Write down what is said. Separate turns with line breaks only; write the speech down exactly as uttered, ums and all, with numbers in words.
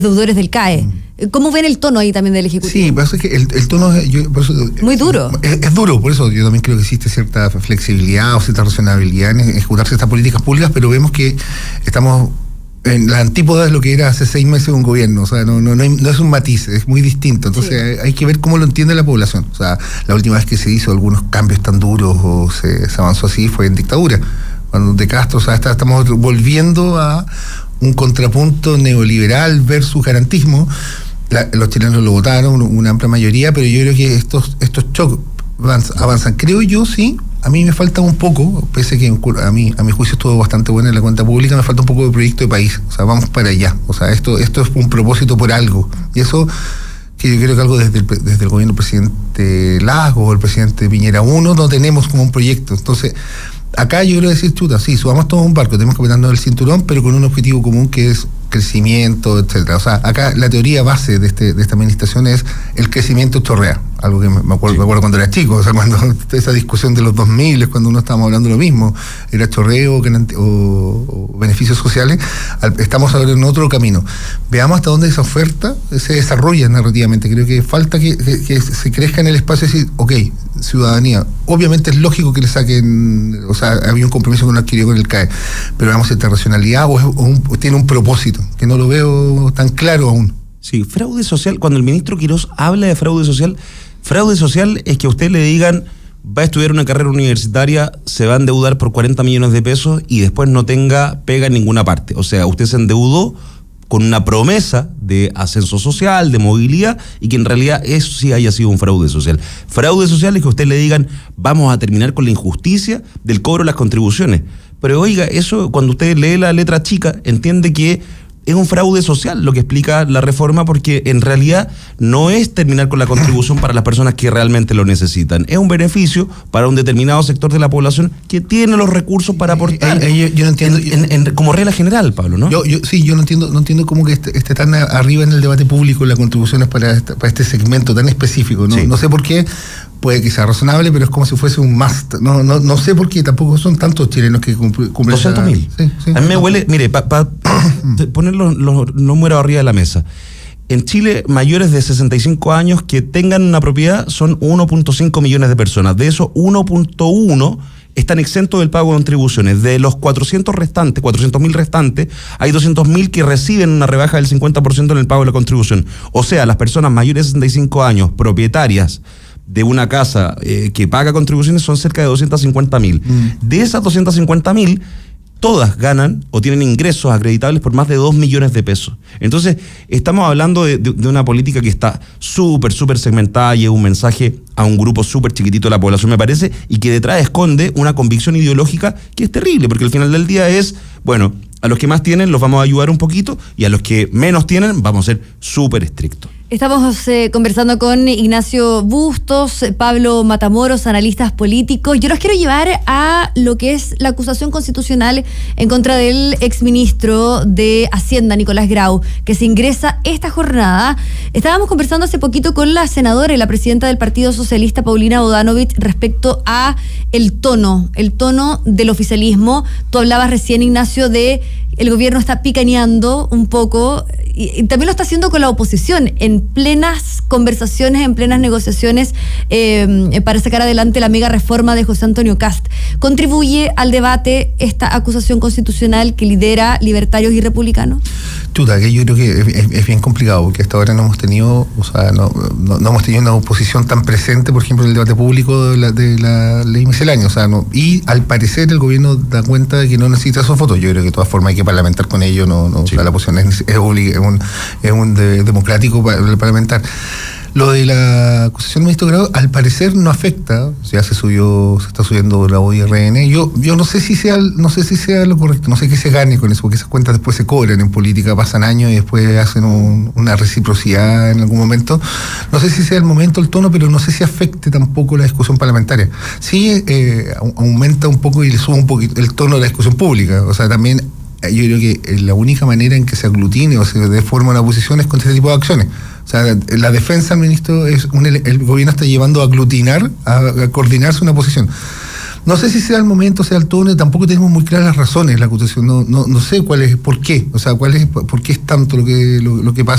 deudores del C A E. Mm. ¿Cómo ven el tono ahí también del Ejecutivo?
Sí, pero es que el, el tono yo, por eso,
muy duro.
Es, es duro, por eso yo también creo que existe cierta flexibilidad o cierta razonabilidad en ejecutarse estas políticas públicas, pero vemos que estamos en la antípoda de lo que era hace seis meses un gobierno. O sea, no, no, no, hay, no es un matiz, es muy distinto. Entonces sí. hay, hay que ver cómo lo entiende la población. O sea, la última vez que se hizo algunos cambios tan duros o se, se avanzó así fue en dictadura. Cuando de Castro, o sea, está, estamos volviendo a un contrapunto neoliberal versus garantismo. La, los chilenos lo votaron, una amplia mayoría, pero yo creo que estos estos choques avanzan, avanzan. Creo yo, sí, a mí me falta un poco, pese a que a mí a mi juicio estuvo bastante buena en la cuenta pública, me falta un poco de proyecto de país. O sea, vamos para allá. O sea, esto esto es un propósito por algo. Y eso, que yo creo que algo desde el, desde el gobierno del presidente Lagos o el presidente Piñera uno, no tenemos como un proyecto. Entonces, acá yo quiero decir, chuta, sí, subamos todo un barco, tenemos que apretarnos el cinturón, pero con un objetivo común que es crecimiento, etcétera. O sea, acá la teoría base de este de esta administración es el crecimiento chorrea. Algo que me acuerdo, sí. me acuerdo cuando era chico, o sea, cuando esa discusión de los dos mil, cuando uno estábamos hablando lo mismo, era chorreo o, o beneficios sociales, estamos ahora en otro camino. Veamos hasta dónde esa oferta se desarrolla narrativamente. Creo que falta que, que, que se crezca en el espacio y decir, ok, ciudadanía, obviamente es lógico que le saquen, o sea, había un compromiso que uno adquirió con el C A E, pero veamos esta racionalidad o, es, o, un, o tiene un propósito, que no lo veo tan claro aún.
Sí, fraude social, cuando el ministro Quirós habla de fraude social, fraude social es que a usted le digan, va a estudiar una carrera universitaria, se va a endeudar por cuarenta millones de pesos y después no tenga pega en ninguna parte. O sea, usted se endeudó con una promesa de ascenso social, de movilidad, y que en realidad eso sí haya sido un fraude social. Fraude social es que a usted le digan, vamos a terminar con la injusticia del cobro de las contribuciones. Pero oiga, eso cuando usted lee la letra chica, entiende que es un fraude social lo que explica la reforma, porque en realidad no es terminar con la contribución para las personas que realmente lo necesitan. Es un beneficio para un determinado sector de la población que tiene los recursos para aportar.
Eh, eh, yo, yo no entiendo.
En, en, en, como regla general, Pablo, ¿no?
Yo, yo sí, yo no entiendo, no entiendo cómo que esté, esté tan arriba en el debate público las contribuciones para, esta, para este segmento tan específico. No, sí. no sé por qué. Puede que sea razonable, pero es como si fuese un must. No, no, no sé por qué, tampoco son tantos chilenos que cumplen.
doscientos mil. Sí, sí, a mí me huele, mire, para pa, poner los, los números arriba de la mesa. En Chile, mayores de sesenta y cinco años que tengan una propiedad son uno punto cinco millones de personas. De esos, uno punto uno están exentos del pago de contribuciones. De los cuatrocientos restantes, cuatrocientos mil restantes, hay doscientos mil que reciben una rebaja del cincuenta por ciento en el pago de la contribución. O sea, las personas mayores de sesenta y cinco años, propietarias de una casa eh, que paga contribuciones, son cerca de doscientos cincuenta mil. Mm. De esas doscientos cincuenta mil, todas ganan o tienen ingresos acreditables por más de dos millones de pesos. Entonces, estamos hablando de, de, de una política que está súper, súper segmentada y es un mensaje a un grupo súper chiquitito de la población, me parece, y que detrás esconde una convicción ideológica que es terrible, porque al final del día es, bueno, a los que más tienen los vamos a ayudar un poquito y a los que menos tienen vamos a ser súper estrictos.
Estamos eh, conversando con Ignacio Bustos, Pablo Matamoros, analistas políticos. Yo los quiero llevar a lo que es la acusación constitucional en contra del exministro de Hacienda, Nicolás Grau, que se ingresa esta jornada. Estábamos conversando hace poquito con la senadora y la presidenta del Partido Socialista, Paulina Bodanovich, respecto a el tono, el tono del oficialismo. Tú hablabas recién, Ignacio, de el gobierno está picaneando un poco, y, y también lo está haciendo con la oposición, en plenas conversaciones, en plenas negociaciones eh, para sacar adelante la mega reforma de José Antonio Kast. ¿Contribuye al debate esta acusación constitucional que lidera Libertarios y Republicanos?
Chuta, que yo creo que es, es, es bien complicado, porque hasta ahora no hemos tenido, o sea, no, no, no hemos tenido una oposición tan presente, por ejemplo, en el debate público de la, de la ley miscelánea, o sea, no, y al parecer el gobierno da cuenta de que no necesita esos votos. Yo creo que de todas formas hay que parlamentar con ello, no, no, sí. O sea, la posición es, es, oblig, es un, es un de, democrático parlamentar. Lo de la acusación del ministro Grau, al parecer no afecta, ya se subió, se está subiendo la O I R N. Yo, yo no sé si sea, no sé si sea lo correcto, no sé qué se gane con eso, porque esas cuentas después se cobran en política, pasan años y después hacen un, una reciprocidad en algún momento. No sé si sea el momento, el tono, pero no sé si afecte tampoco la discusión parlamentaria. Sí, eh, aumenta un poco y le sube un poquito el tono de la discusión pública. O sea, también yo creo que la única manera en que se aglutine o se dé forma a la oposición es con este tipo de acciones. O sea, la defensa del ministro es un, el gobierno está llevando a aglutinar, a, a coordinarse una posición. No sé si sea el momento, sea el tono, tampoco tenemos muy claras las razones de la acusación, no, no, no sé cuál es, por qué, o sea, cuál es, por qué es tanto lo que, lo, lo que pasa.